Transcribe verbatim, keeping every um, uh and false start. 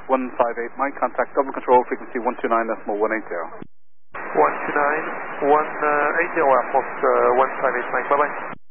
one five eight Mike, contact double control, frequency one two nine decimal one eight zero. one two nine, one eight zero, Air Force uh, one five eight Mike, bye bye.